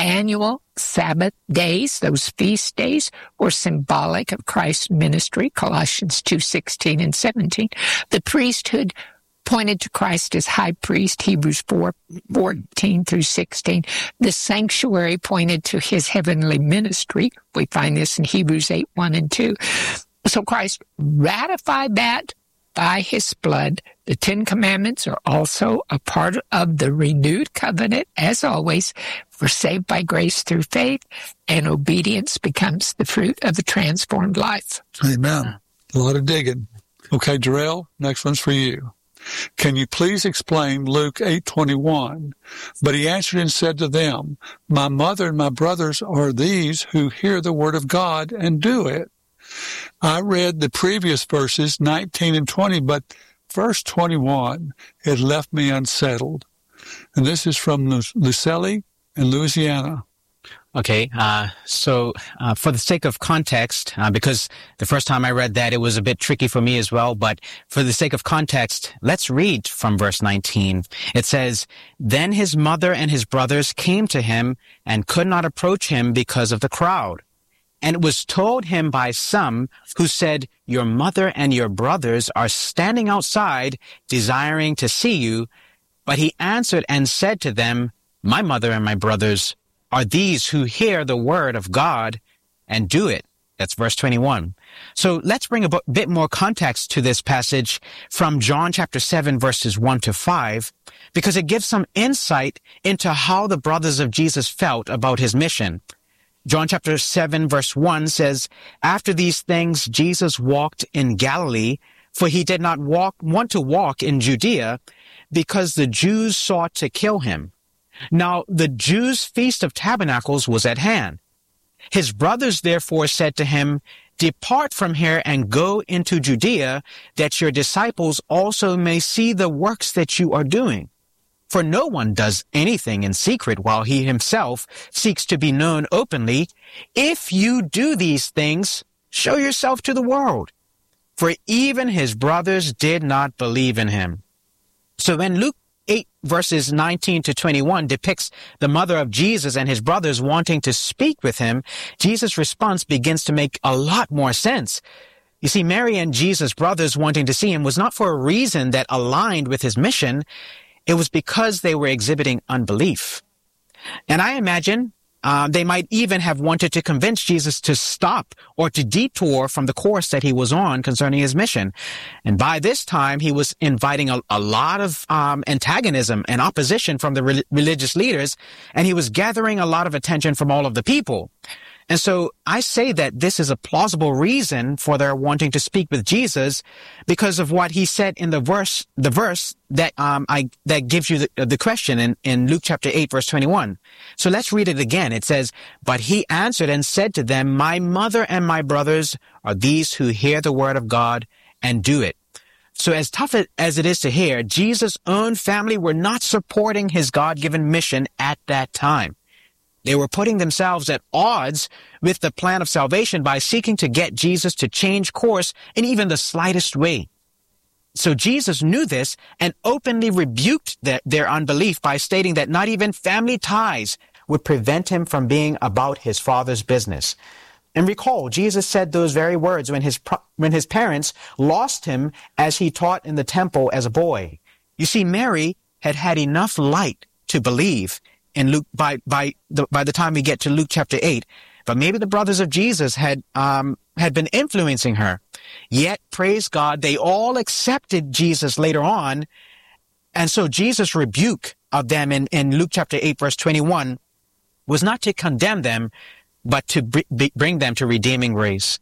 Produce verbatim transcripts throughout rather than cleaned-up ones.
annual Sabbath days, those feast days, were symbolic of Christ's ministry, Colossians two sixteen and seventeen. The priesthood pointed to Christ as high priest, Hebrews four fourteen through sixteen. The sanctuary pointed to his heavenly ministry. We find this in Hebrews eight one and two. So Christ ratified that by his blood. The Ten Commandments are also a part of the renewed covenant. As always, we're saved by grace through faith, and obedience becomes the fruit of a transformed life. Amen. A lot of digging. Okay, Darrell, next one's for you. Can you please explain Luke eight twenty-one? But he answered and said to them, my mother and my brothers are these who hear the word of God and do it. I read the previous verses, nineteen and twenty, but verse twenty-one, it left me unsettled. And this is from Lucelle in Louisiana. Okay, uh, so uh, for the sake of context, uh, because the first time I read that, it was a bit tricky for me as well, but for the sake of context, let's read from verse nineteen. It says, then his mother and his brothers came to him and could not approach him because of the crowd. And it was told him by some who said, your mother and your brothers are standing outside desiring to see you. But he answered and said to them, my mother and my brothers are these who hear the word of God and do it. That's verse twenty-one. So let's bring a bit more context to this passage from John chapter seven, verses one to five, because it gives some insight into how the brothers of Jesus felt about his mission. John chapter seven, verse one says, after these things, Jesus walked in Galilee, for he did not walk, want to walk in Judea, because the Jews sought to kill him. Now, the Jews' feast of tabernacles was at hand. His brothers therefore said to him, depart from here and go into Judea, that your disciples also may see the works that you are doing. For no one does anything in secret while he himself seeks to be known openly. If you do these things, show yourself to the world. For even his brothers did not believe in him. So when Luke eight verses nineteen to twenty-one depicts the mother of Jesus and his brothers wanting to speak with him, Jesus' response begins to make a lot more sense. You see, Mary and Jesus' brothers wanting to see him was not for a reason that aligned with his mission. It was because they were exhibiting unbelief. And I imagine uh, they might even have wanted to convince Jesus to stop or to detour from the course that he was on concerning his mission. And by this time, he was inviting a, a lot of um, antagonism and opposition from the re- religious leaders, and he was gathering a lot of attention from all of the people. And so I say that this is a plausible reason for their wanting to speak with Jesus because of what he said in the verse, the verse that, um, I, that gives you the, the question in, in Luke chapter eight, verse twenty-one. So let's read it again. It says, but he answered and said to them, my mother and my brothers are these who hear the word of God and do it. So as tough as it is to hear, Jesus' own family were not supporting his God-given mission at that time. They were putting themselves at odds with the plan of salvation by seeking to get Jesus to change course in even the slightest way. So Jesus knew this and openly rebuked their, their unbelief by stating that not even family ties would prevent him from being about his Father's business. And recall, Jesus said those very words when his, when his parents lost him as he taught in the temple as a boy. You see, Mary had had enough light to believe in Luke, by, by the, by the time we get to Luke chapter eight, but maybe the brothers of Jesus had, um, had been influencing her. Yet, praise God, they all accepted Jesus later on. And so Jesus' rebuke of them in, in Luke chapter eight, verse twenty-one was not to condemn them, but to br- bring them to redeeming grace.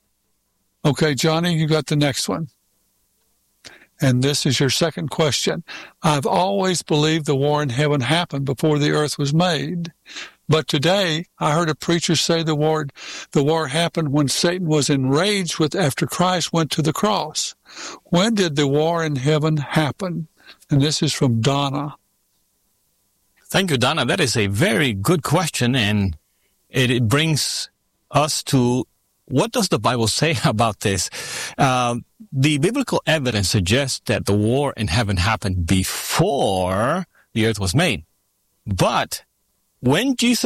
Okay, Johnny, you got the next one. And this is your second question. I've always believed the war in heaven happened before the earth was made. But today, I heard a preacher say the war, the war happened when Satan was enraged with after Christ went to the cross. When did the war in heaven happen? And this is from Donna. Thank you, Donna. That is a very good question, and it, it brings us to what does the Bible say about this? Uh, the biblical evidence suggests that the war in heaven happened before the earth was made. But when Jesus